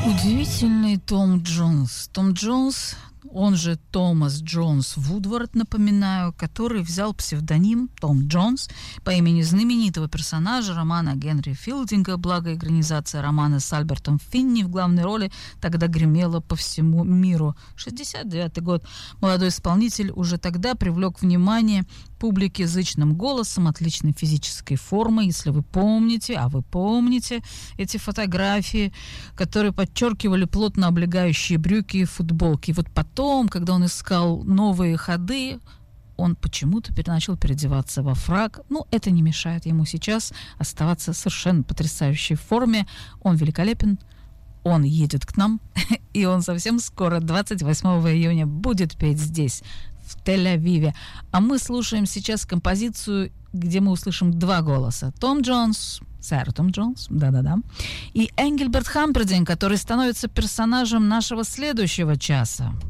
Удивительный Том Джонс. Том Джонс, он же Томас Джонс Вудвард, напоминаю, который взял псевдоним Том Джонс по имени знаменитого персонажа романа Генри Филдинга, благо экранизация романа с Альбертом Финни в главной роли тогда гремела по всему миру. 69-й год. Молодой исполнитель уже тогда привлек внимание публики зычным голосом, отличной физической формой, если вы помните, а вы помните эти фотографии, которые подчеркивали плотно облегающие брюки и футболки. И вот потом, когда он искал новые ходы, он почему-то начал переодеваться во фрак. Ну, это не мешает ему сейчас оставаться в совершенно потрясающей форме. Он великолепен, он едет к нам, и он совсем скоро, 28 июня, будет петь здесь, в Тель-Авиве. А мы слушаем сейчас композицию, где мы услышим два голоса. Том Джонс, сэр Том Джонс, да-да-да, и Энгельберт Хампердинг, который становится персонажем нашего следующего часа.